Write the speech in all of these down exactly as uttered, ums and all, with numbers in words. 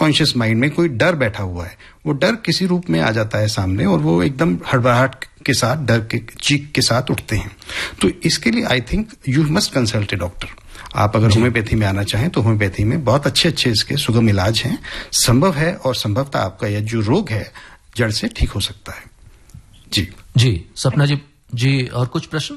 Subconscious mind में कोई डर बैठा हुआ है, वो डर किसी रूप में आ जाता है सामने और वो एकदम हड़बड़ाहट के साथ, डर के चीख के साथ उठते हैं। तो इसके लिए I think you must consult A doctor. आप अगर होम्योपैथी में आना चाहें तो होम्योपैथी में बहुत अच्छे अच्छे इसके सुगम इलाज हैं, संभव है, और संभवतः आपका यह जो रोग है जड़ से ठीक हो सकता है। जी जी सपना जी जी और कुछ प्रश्न?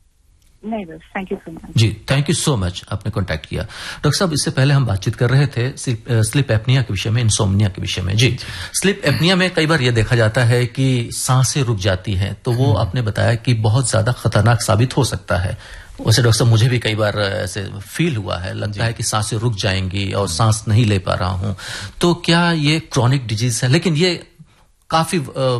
नहीं बस, thank you so much. Ji thank you so much, आपने कांटेक्ट किया। डॉक्टर साहब, इससे पहले हम बातचीत कर रहे थे स्लीप एपनिया के विषय में, इंसोम्निया के विषय में। जी, स्लीप एपनिया में कई बार यह देखा जाता है कि सांसें रुक जाती हैं, तो वो आपने बताया कि बहुत ज्यादा खतरनाक साबित हो सकता है। वैसे डॉक्टर साहब, मुझे भी कई बार ऐसे फील हुआ है, लगता है कि सांसें रुक जाएंगी और सांस नहीं ले पा रहा हूं। तो क्या ये क्रॉनिक डिजीज है? लेकिन ये काफी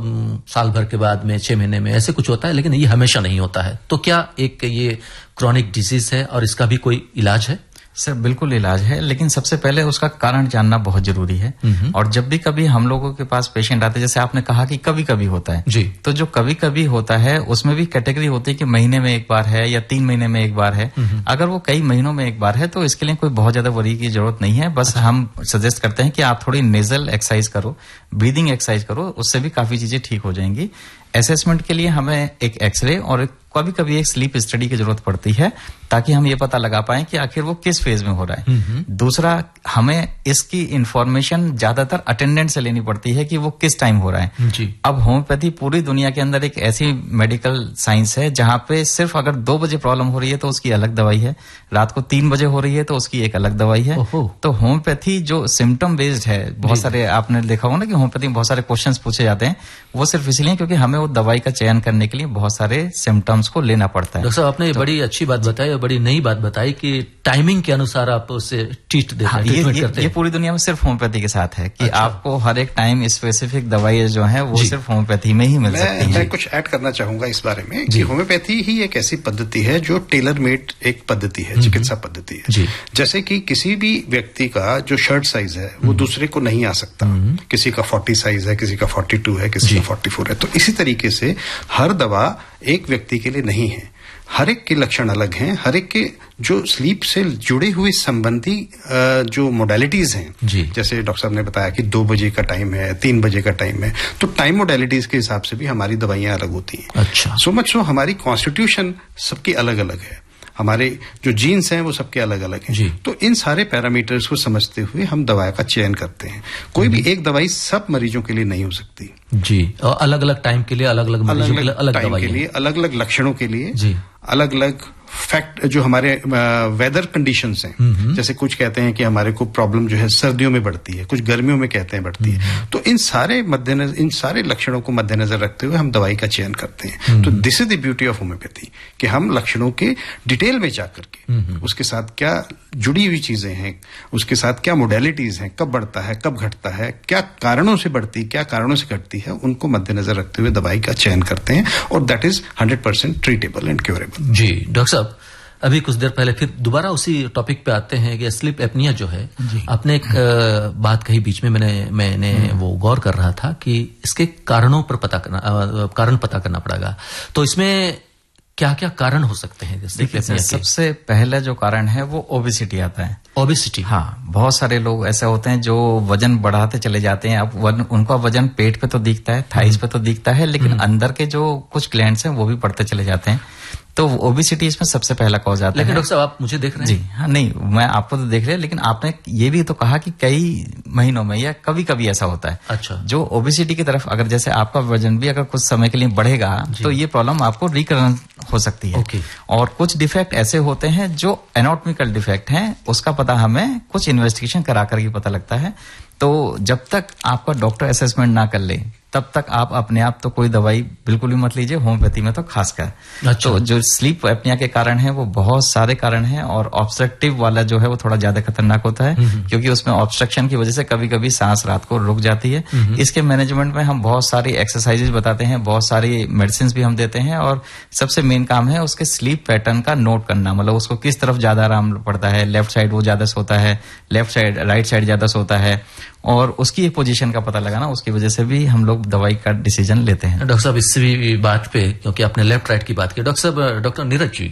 साल भर के बाद में, छह महीने में ऐसे कुछ होता है, लेकिन ये हमेशा नहीं होता है। तो क्या एक ये क्रॉनिक डिजीज है और इसका भी कोई इलाज है? सर बिल्कुल इलाज है, लेकिन सबसे पहले उसका कारण जानना बहुत जरूरी है। और जब भी कभी हम लोगों के पास पेशेंट आते हैं, जैसे आपने कहा कि कभी कभी होता है जी, तो जो कभी कभी होता है उसमें भी कैटेगरी होती है कि महीने में एक बार है या तीन महीने में एक बार है। अगर वो कई महीनों में एक बार है तो इसके लिए कोई बहुत ज्यादा वरी की जरूरत नहीं है। बस हम सजेस्ट करते हैं कि आप थोड़ी नेजल एक्सरसाइज करो, ब्रीदिंग एक्सरसाइज करो, उससे भी काफी चीजें ठीक हो जाएंगी। असेसमेंट के लिए हमें एक एक्सरे और कभी कभी एक स्लीप स्टडी की जरूरत पड़ती है, ताकि हम ये पता लगा पाएं कि आखिर वो किस फेज में हो रहा है। दूसरा, हमें इसकी इंफॉर्मेशन ज्यादातर अटेंडेंट से लेनी पड़ती है कि वो किस टाइम हो रहा है जी। अब होम्योपैथी पूरी दुनिया के अंदर एक ऐसी मेडिकल साइंस है जहां पे सिर्फ अगर दो बजे प्रॉब्लम हो रही है तो उसकी अलग दवाई है, रात को तीन बजे हो रही है तो उसकी एक अलग दवाई है। तो होम्योपैथी जो सिम्टम बेस्ड है, बहुत सारे आपने देखा होगा ना कि होम्योपैथी में बहुत सारे क्वेश्चंस पूछे जाते हैं, वो सिर्फ इसलिए क्योंकि हमें वो दवाई का चयन करने के लिए बहुत सारे सिम्टम्स को लेना पड़ता है। डॉक्टर साहब, आपने तो, बड़ी अच्छी बात बताई और बड़ी नई बात बताई कि टाइमिंग के अनुसार आप उससे ट्रीट देते हैं, ट्रीटमेंट करते हैं। ये पूरी दुनिया में सिर्फ होम्योपैथी के साथ है कि अच्छा। आपको हर एक टाइम स्पेसिफिक दवाई जो है वो सिर्फ होम्योपैथी में ही मिल मैं, सकती है। मैं कुछ ऐड करना चाहूंगा इस बारे में कि होम्योपैथी ही एक ऐसी पद्धति है जो टेलर मेड एक पद्धति है, चिकित्सा पद्धति है। जैसे कि किसी भी व्यक्ति का जो शर्ट साइज है वो दूसरे को नहीं आ सकता, किसी का फोर्टी साइज है, किसी का फोर्टी टू है, किसी का फोर्टी फोर है। तो इसी तरीके से हर दवा एक व्यक्ति के लिए नहीं है, हर एक के लक्षण अलग हैं, हर एक के जो स्लीप से जुड़े हुए संबंधी जो मोडालिटीज हैं, जैसे डॉक्टर साहब ने बताया कि दो बजे का टाइम है, तीन बजे का टाइम है, तो टाइम मोडालिटीज के हिसाब से भी हमारी दवाइयां अलग होती हैं। अच्छा। सो मच सो हमारी कॉन्स्टिट्यूशन सबकी अलग अलग है, हमारे जो जीन्स हैं वो सबके अलग अलग हैं। तो इन सारे पैरामीटर्स को समझते हुए हम दवा का चयन करते हैं। कोई भी एक दवाई सब मरीजों के लिए नहीं हो सकती जी, और अलग अलग टाइम के लिए अलग अलग मरीजों के लिए अलग टाइम के लिए, अलग अलग लक्षणों के लिए अलग अलग फैक्ट जो हमारे वेदर कंडीशंस हैं, जैसे कुछ कहते हैं कि हमारे को प्रॉब्लम जो है सर्दियों में बढ़ती है, कुछ गर्मियों में कहते हैं बढ़ती है। तो इन सारे मद्देनजर इन सारे लक्षणों को मद्देनजर रखते हुए हम दवाई का चयन करते हैं। तो this is the beauty of homeopathy कि हम लक्षणों के डिटेल में जाकर के उसके साथ क्या जुड़ी हुई चीजें हैं, उसके साथ क्या मोडेलिटीज हैं, कब बढ़ता है, कब घटता है, क्या कारणों से बढ़ती, क्या कारणों से घटती है, उनको मद्देनजर रखते हुए दवाई का चयन करते हैं और that is hundred percent treatable and curable. Ji doctor साहब, अभी कुछ देर पहले फिर दोबारा उसी टॉपिक पे आते हैं कि स्लीप एपनिया जो है, आपने एक बात कही बीच में, मैंने मैंने वो गौर कर रहा था कि इसके कारणों पर पता करना, कारण पता करना पड़ेगा। तो इसमें क्या क्या कारण हो सकते हैं स्लीप एपनिया के? सबसे पहला जो कारण है वो ओबेसिटी आता है। ओबेसिटी? हाँ, बहुत सारे लोग ऐसे होते हैं जो वजन बढ़ाते चले जाते हैं। अब वन, उनका वजन पेट पे तो दिखता है, थाइस पे तो दिखता है, लेकिन अंदर के जो कुछ ग्लैंड्स हैं वो भी बढ़ते चले जाते हैं। तो ओबेसिटी इसमें सबसे पहला कॉज आता है। लेकिन डॉक्टर साहब, आप मुझे देख रहे हैं? जी हाँ, नहीं, मैं आपको तो देख रहे हैं, लेकिन आपने ये भी तो कहा कि कई महीनों में या कभी कभी ऐसा होता है। अच्छा। जो ओबेसिटी की तरफ, अगर जैसे आपका वजन भी अगर कुछ समय के लिए बढ़ेगा तो ये प्रॉब्लम आपको रिकरेंट हो सकती है। okay. और कुछ डिफेक्ट ऐसे होते हैं जो एनाटॉमिकल डिफेक्ट हैं, उसका पता हमें कुछ इन्वेस्टिगेशन करा कर ही पता लगता है। तो जब तक आपका डॉक्टर असेसमेंट ना कर ले तब तक आप अपने आप तो कोई दवाई बिल्कुल भी मत लीजिए, होम्योपैथी में तो खासकर। अच्छा। तो जो स्लीप एपनिया के कारण है वो बहुत सारे कारण हैं, और ऑब्स्ट्रक्टिव वाला जो है वो थोड़ा ज्यादा खतरनाक होता है, क्योंकि उसमें ऑब्स्ट्रक्शन की वजह से कभी कभी सांस रात को रुक जाती है। इसके मैनेजमेंट में हम बहुत सारी एक्सरसाइजेज बताते हैं, बहुत सारी मेडिसिन भी हम देते हैं, और सबसे मेन काम है उसके स्लीप पैटर्न का नोट करना, मतलब उसको किस तरफ ज्यादा आराम पड़ता है, लेफ्ट साइड वो ज्यादा सोता है, लेफ्ट साइड राइट साइड ज्यादा सोता है, और उसकी एक पोजीशन का पता लगाना, उसकी वजह से भी हम लोग दवाई का डिसीजन लेते हैं। डॉक्टर साहब, इस भी बात पे, क्योंकि आपने लेफ्ट राइट की बात की, डॉक्टर साहब, डॉक्टर नीरज जी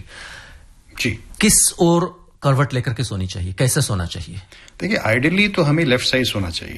जी किस ओर करवट लेकर के सोनी चाहिए, कैसे सोना चाहिए? देखिए, आइडियली तो हमें लेफ्ट साइड सोना चाहिए।